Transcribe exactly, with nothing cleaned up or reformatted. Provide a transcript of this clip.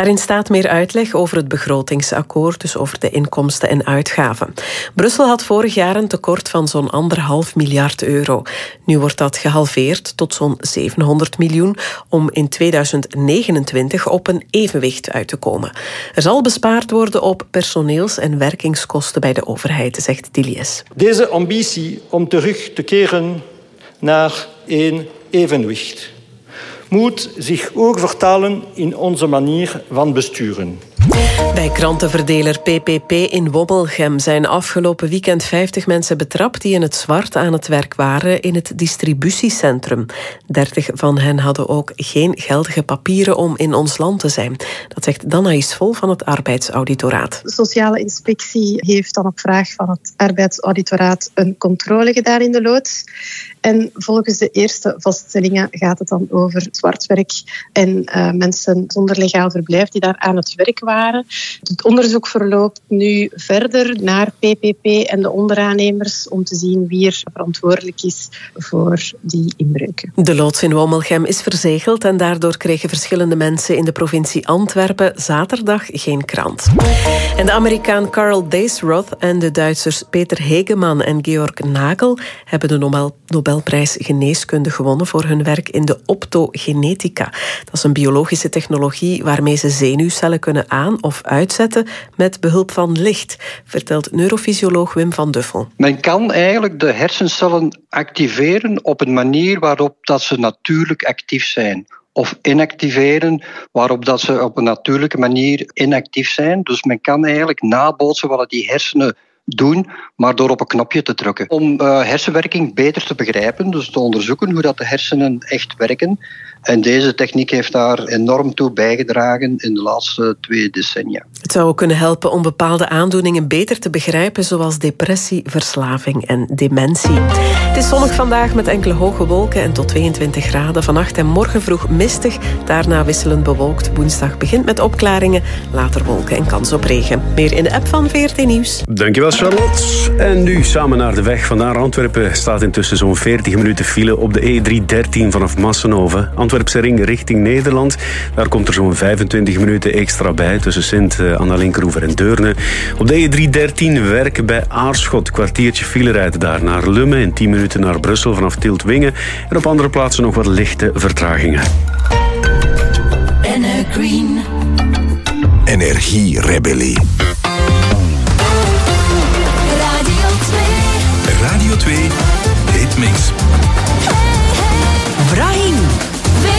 Daarin staat meer uitleg over het begrotingsakkoord, dus over de inkomsten en uitgaven. Brussel had vorig jaar een tekort van zo'n anderhalf miljard euro. Nu wordt dat gehalveerd tot zo'n zevenhonderd miljoen om in tweeduizend negenentwintig op een evenwicht uit te komen. Er zal bespaard worden op personeels- en werkingskosten bij de overheid, zegt Dilies. Deze ambitie om terug te keren naar een evenwicht moet zich ook vertalen in onze manier van besturen. Bij krantenverdeler P P P in Wobbelgem zijn afgelopen weekend vijftig mensen betrapt die in het zwart aan het werk waren in het distributiecentrum. dertig van hen hadden ook geen geldige papieren om in ons land te zijn. Dat zegt Danaïs Vol van het Arbeidsauditoraat. De sociale inspectie heeft dan op vraag van het Arbeidsauditoraat een controle gedaan in de loods. En volgens de eerste vaststellingen gaat het dan over zwartwerk en uh, mensen zonder legaal verblijf die daar aan het werk waren. Het onderzoek verloopt nu verder naar P P P en de onderaannemers om te zien wie er verantwoordelijk is voor die inbreuken. De loods in Womelgem is verzegeld en daardoor kregen verschillende mensen in de provincie Antwerpen zaterdag geen krant. En de Amerikaan Carl Daysroth en de Duitsers Peter Hegeman en Georg Nagel hebben de Nobel Nobelprijs Geneeskunde gewonnen voor hun werk in de optogenetica. Dat is een biologische technologie waarmee ze zenuwcellen kunnen aan- of uitzetten met behulp van licht, vertelt neurofysioloog Wim van Duffel. Men kan eigenlijk de hersencellen activeren op een manier waarop dat ze natuurlijk actief zijn. Of inactiveren, waarop dat ze op een natuurlijke manier inactief zijn. Dus men kan eigenlijk nabootsen wat die hersenen doen, maar door op een knopje te drukken. Om uh, hersenwerking beter te begrijpen, dus te onderzoeken hoe dat de hersenen echt werken. En deze techniek heeft daar enorm toe bijgedragen in de laatste twee decennia. Het zou ook kunnen helpen om bepaalde aandoeningen beter te begrijpen, zoals depressie, verslaving en dementie. Het is zonnig vandaag met enkele hoge wolken en tot tweeëntwintig graden. Vannacht en morgen vroeg mistig, daarna wisselend bewolkt. Woensdag begint met opklaringen, later wolken en kans op regen. Meer in de app van V R T Nieuws. Dankjewel Charlotte. En nu samen naar de weg van naar Antwerpen staat intussen zo'n veertig minuten file op de E driehonderddertien vanaf Massenhoven. Antwerpse ring richting Nederland. Daar komt er zo'n vijfentwintig minuten extra bij tussen Sint-Anna-Linkeroever en Deurne. Op de E driehonderddertien Werken bij Aarschot. Kwartiertje file rijden daar naar Lummen en tien minuten naar Brussel vanaf Tielt-Wingen. En op andere plaatsen nog wat lichte vertragingen. Green. Energierebellie. Radio twee. Radio twee. Hitmix.